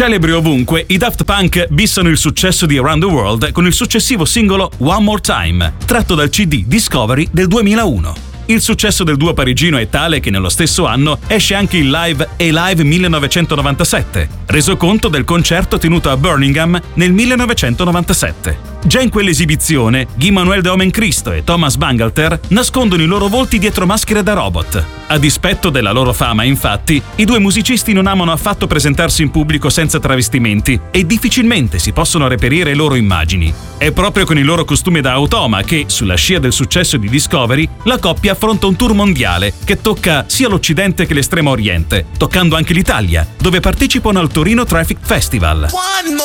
Celebri ovunque, i Daft Punk bissano il successo di Around the World con il successivo singolo One More Time, tratto dal CD Discovery del 2001. Il successo del duo parigino è tale che nello stesso anno esce anche il live A-Live 1997, reso conto del concerto tenuto a Birmingham nel 1997. Già in quell'esibizione, Guy Manuel de Omencristo e Thomas Bangalter nascondono i loro volti dietro maschere da robot. A dispetto della loro fama, infatti, i due musicisti non amano affatto presentarsi in pubblico senza travestimenti e difficilmente si possono reperire loro immagini. È proprio con il loro costume da automa che, sulla scia del successo di Discovery, la coppia affronta un tour mondiale che tocca sia l'Occidente che l'Estremo Oriente, toccando anche l'Italia, dove partecipano al Torino Traffic Festival.